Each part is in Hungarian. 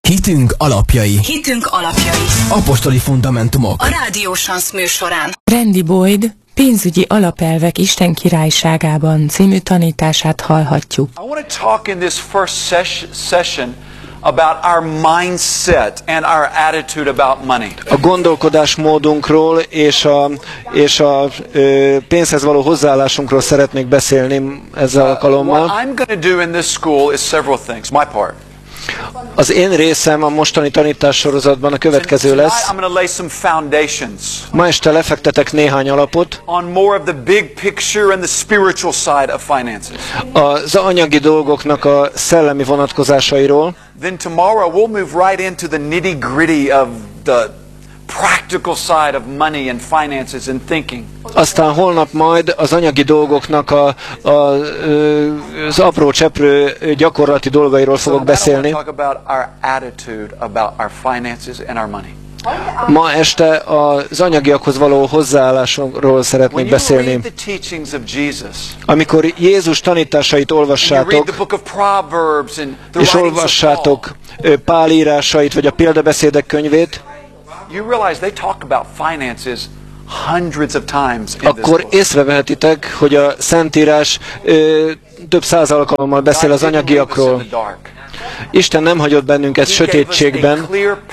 Hitünk alapjai. Hitünk alapjai. Apostoli fundamentumok. A Rádió Sansz műsorán. Randy Boyd pénzügyi alapelvek Isten királyságában című tanítását hallhatjuk. I want to talk in this first session about our mindset and our attitude about money. A gondolkodásmódunkról és a pénzhez való hozzáállásunkról szeretnék beszélni ezzel alkalommal. What I'm going to do in this school is several things. My part. Az én részem a mostani tanítássorozatban a következő lesz. I'm going to lay some foundations. Ma este lefektetek néhány alapot. On more of the big picture and the spiritual side of finances. Az anyagi dolgoknak a szellemi vonatkozásairól. Then tomorrow we'll move right into the nitty-gritty of the practical side of money and finances and thinking. Aztán holnap majd az anyagi dolgoknak az apró cseprő gyakorlati dolgairól fogok beszélni. Ma este az anyagiakhoz való hozzáállásról szeretnék beszélni. Amikor Jézus tanításait olvassátok, és olvassátok Pál írásait, vagy a példabeszédek könyvét, akkor észrevehetitek, hogy a Szentírás több száz alkalommal beszél az anyagiakról. Isten nem hagyott bennünket sötétségben,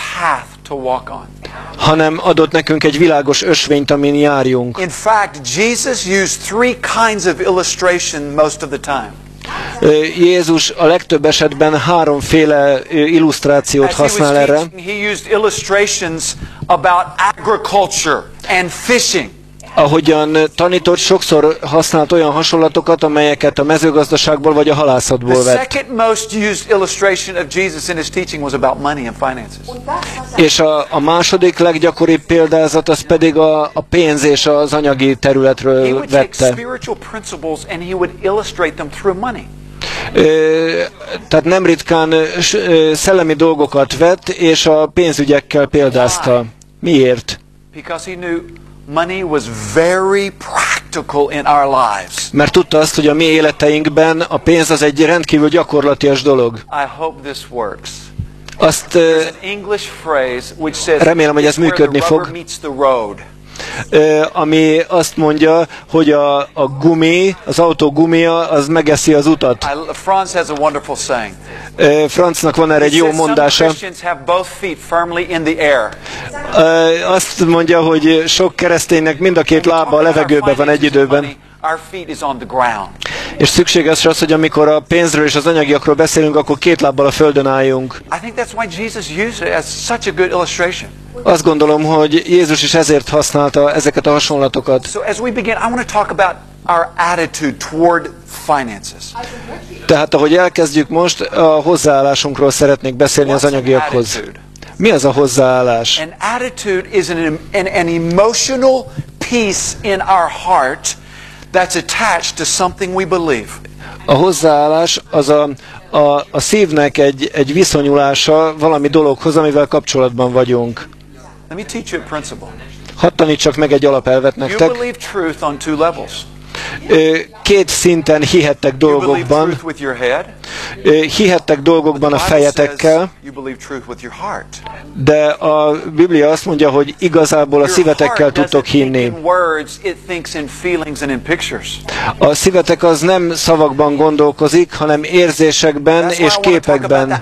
hanem adott nekünk egy világos ösvényt, amin járjunk. In fact, Jesus used three kinds of illustration most of the time. Jézus a legtöbb esetben háromféle illusztrációt használ erre. He used illustrations about agriculture and fishing. Ahogyan tanított, sokszor használt olyan hasonlatokat, amelyeket a mezőgazdaságból vagy a halászatból vett. The second most used illustration of Jesus in his teaching was about money and finances. És a második leggyakoribb példázat az pedig a pénz és az anyagi területről vette. Spiritual principles and he would illustrate them through money. Tehát nem ritkán szellemi dolgokat vett, és a pénzügyekkel példázta. Miért? Because he knew money was very practical in our lives. Mert tudta azt, hogy a mi életeinkben a pénz az egy rendkívül gyakorlatias dolog. I hope this works. Azt remélem, hogy ez működni fog. Ami azt mondja, hogy a gumi, az autó gumia, az megeszi az utat. Franz has a wonderful saying. Franznak van erre egy jó mondása. Azt mondja, hogy sok kereszténynek mind a két lába a levegőben van egy időben. És szükséges az, hogy amikor a pénzről és az anyagiakról beszélünk, akkor két lábbal a földön álljunk. Azt gondolom, hogy Jézus is ezért használta ezeket a hasonlatokat. Tehát, ahogy elkezdjük most, a hozzáállásunkról szeretnék beszélni az anyagiakhoz. Mi az a hozzáállás? An attitude is an emotional piece in our heart that's attached to something we believe. A hozzáállás az a szívnek egy viszonyulása valami dologhoz, amivel kapcsolatban vagyunk. Let me teach you a principle. Hadd tanítsak meg egy alapelvet nektek. You believe truth on two levels. Két szinten hihettek dolgokban. Hihettek dolgokban a fejetekkel, de a Biblia azt mondja, hogy igazából a szívetekkel tudtok hinni. A szívetek az nem szavakban gondolkozik, hanem érzésekben és képekben.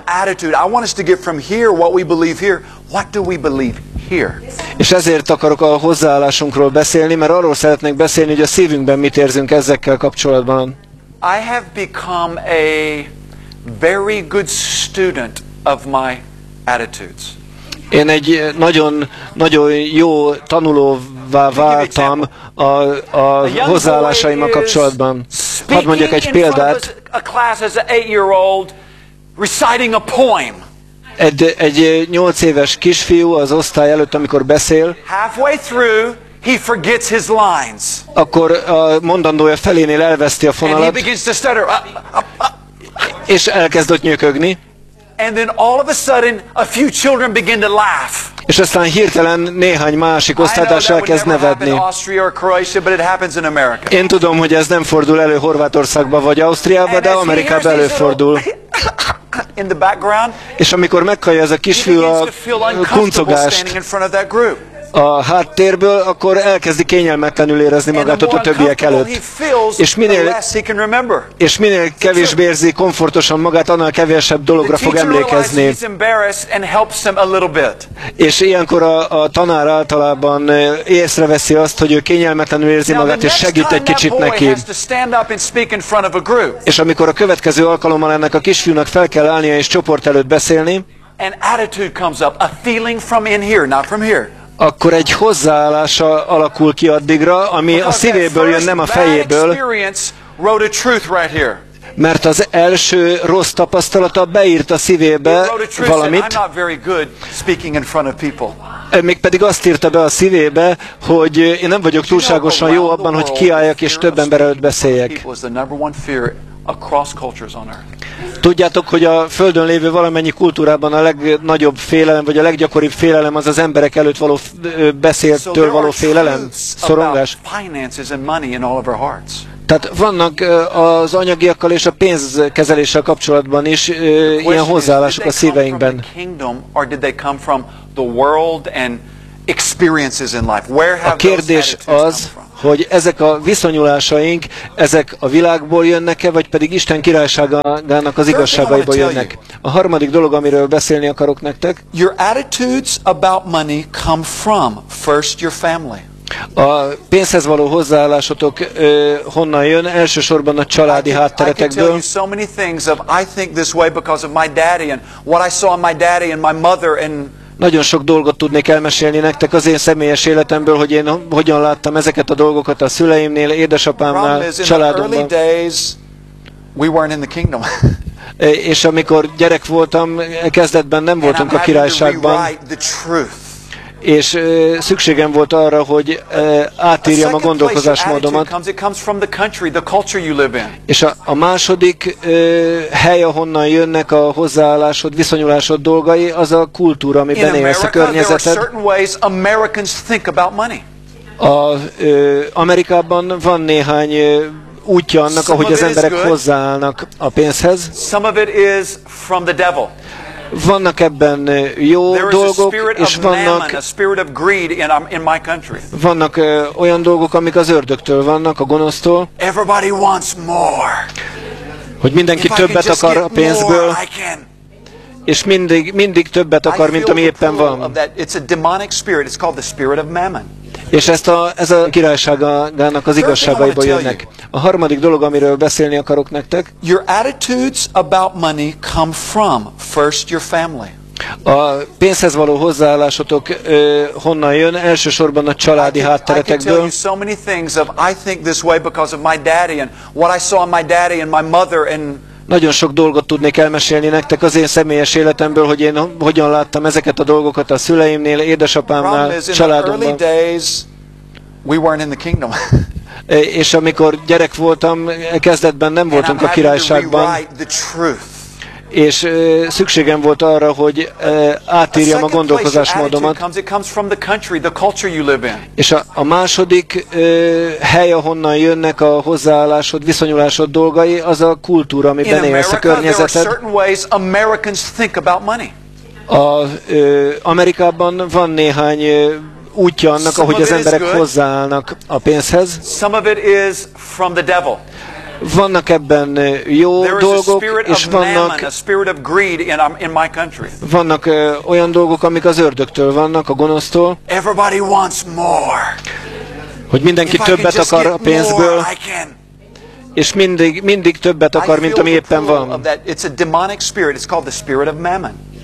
És ezért akarok a hozzáállásunkról beszélni, mert arról szeretnék beszélni, hogy a szívünkben mit érzünk ezekkel kapcsolatban. I have become a very good student of my attitudes. Én egy nagyon jó tanulóvá váltam a hozzáállásaimmal kapcsolatban. Hadd mondjak egy példát. Egy 8 éves kisfiú az osztály előtt, amikor beszél, he forgets his lines. Akkor a mondandója felénél elveszti a fonalat, and he begins to stutter. És elkezd ott nyökögni. And then all of a sudden a few children begin to laugh. És aztán hirtelen néhány másik osztálytárs elkezd nevetni. Én tudom, hogy ez nem fordul elő Horvátországban vagy Ausztriában, de Amerikában előfordul. in the background, És amikor meghallja ez a he kisfiú begins a to feel uncomfortable kuncogást standing in front of that group. a háttérből, akkor elkezdi kényelmetlenül érezni And magát the ott a more többiek uncomfortable előtt. he feels, És the minél, less he can remember. és minél kevésbé érzi komfortosan magát, annál kevesebb dologra The fog teacher realizes emlékezni. he's embarrassed and helps him a little bit. És ilyenkor a tanár általában észreveszi azt, hogy ő kényelmetlenül érzi Now, magát, the és next segít time egy that kicsit boy neki. has to stand up and speak in front of a group, És amikor a következő alkalommal ennek a kisfiúnak fel kell állnia és csoport előtt beszélni, an attitude comes up, a feeling from in here, not from here. akkor egy hozzáállása alakul ki addigra, ami a Because that szívéből jön, first nem a bad fejéből, experience wrote a truth right here. mert az első rossz tapasztalata beírt a It szívébe wrote a truth that I'm valamit, not very good speaking in front of people. mégpedig azt írta be a szívébe, hogy én nem vagyok túlságosan jó abban, hogy kiálljak és több ember előtt beszéljek. Tudjátok, hogy a Földön lévő valamennyi kultúrában a legnagyobb félelem, vagy a leggyakoribb félelem az az emberek előtt való beszéltől való félelem, szorongás. Tehát vannak az anyagiakkal és a pénzkezeléssel kapcsolatban is ilyen hozzáállások a szíveinkben. A kérdés az, hogy ezek a viszonyulásaink, ezek a világból jönnek-e, vagy pedig Isten királyságának az igazságaiból jönnek. A harmadik dolog, amiről beszélni akarok nektek, Your attitudes about money come from first your family. a pénzhez való hozzáállásotok honnan jön? Elsősorban a családi I can tell hátteretekből. you so many things of I think this way because of my daddy and what I saw in my daddy and my mother and Nagyon sok dolgot tudnék elmesélni nektek az én személyes életemből, hogy én hogyan láttam ezeket a dolgokat a szüleimnél, édesapámnál, családomban. We weren't in the kingdom. És amikor gyerek voltam, kezdetben nem voltunk a királyságban, és szükségem volt arra, hogy átírjam a gondolkozásmódomat. És a második hely, ahonnan jönnek a hozzáállásod, viszonyulásod dolgai, az a kultúra, amiben élsz, a környezeted. Amerikában van néhány útja annak, ahogy az emberek hozzáállnak a pénzhez. Vannak ebben jó dolgok, és vannak olyan dolgok, amik az ördögtől vannak, a gonosztól, hogy mindenki többet akar a pénzből, és mindig többet akar, mint ami éppen van. És ez a királyságának az igazságaiból jönnek. A harmadik dolog, amiről beszélni akarok nektek, Your attitudes about money come from first your family. a pénzhez való hozzáállásotok honnan jön? Elsősorban a családi hátteretekből. Nagyon sok dolgot tudnék elmesélni nektek az én személyes életemből, hogy én hogyan láttam ezeket a dolgokat a szüleimnél, édesapámnál, családomban. És amikor gyerek voltam, kezdetben nem voltunk a királyságban, és szükségem volt arra, hogy átírjam a gondolkozásmódomat. És a második hely, ahonnan jönnek a hozzáállásod, viszonyulásod dolgai, az a kultúra, amiben élsz, a környezeted. Amerikában van néhány útja annak, ahogy az emberek hozzáállnak a pénzhez. Vannak ebben jó dolgok, és vannak olyan dolgok, amik az ördögtől vannak, a gonosztól, hogy mindenki többet akar a pénzből, és mindig többet akar, mint ami éppen van.